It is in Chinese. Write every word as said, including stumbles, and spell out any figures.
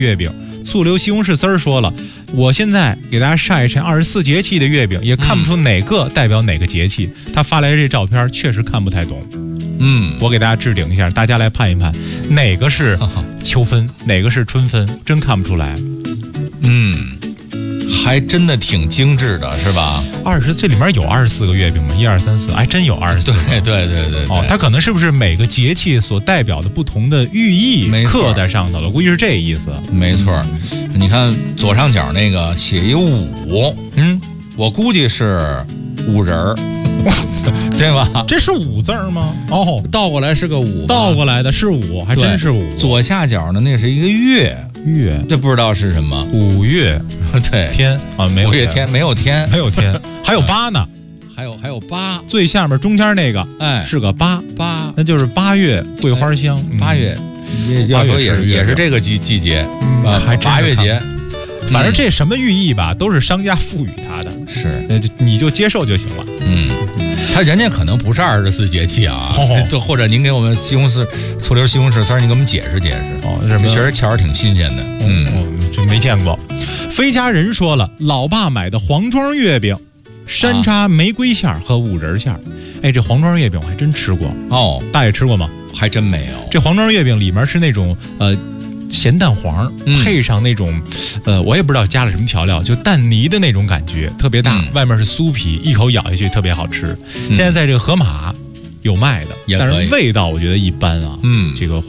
月饼。醋溜西红柿丝儿说了，我现在给大家晒一晒二十四节气的月饼，也看不出哪个代表哪个节气。嗯、他发来这照片确实看不太懂。 嗯， 我给大家置顶一下，大家来判一判，哪个是秋分，哪个是春分，真看不出来。 嗯，还真的挺精致的，是吧？ 二十，这里面有二十四个月饼吗？一二三四，还真有二十四个。 对对对 对, 对。 哦，它可能是不是每个节气所代表的不同的寓意刻在上头了？估计是这意思。 没错，你看左上角那个写一五，嗯，我估计是五人儿。对吧？ 这是五字吗？哦， 倒过来是个五， 倒过来的是五，还真是五。 左下角呢，那是一个月， 月， 这不知道是什么。 五月， 对， 天啊，没有五月天，没有天， 没有天，还有八呢， 还有还有八， 最下面中间那个， 哎， 是个八八， 那就是八月桂花香， 哎、八月，嗯、要说也是也是这个季季节， 嗯、还八月节。 反正这什么寓意吧，都是商家赋予它的， 是， 那就你就接受就行了。 嗯，他人家可能不是二十四节气啊， 哦、 就或者您给我们西红柿醋溜西红柿丝，您给我们解释解释。 哦， 这确实瞧着挺新鲜的。 嗯，哦、这没见过。飞家人说了，老爸买的黄庄月饼，山楂玫瑰馅和五仁馅。哎，这黄庄月饼我还真吃过哦， 大爷吃过吗？ 还真没有。 这黄庄月饼里面是那种呃。咸蛋黄配上那种，嗯、呃，我也不知道加了什么调料，就蛋泥的那种感觉，特别大，嗯、外面是酥皮，一口咬下去特别好吃。嗯、现在在这个盒马有卖的，但是味道我觉得一般啊。嗯，这个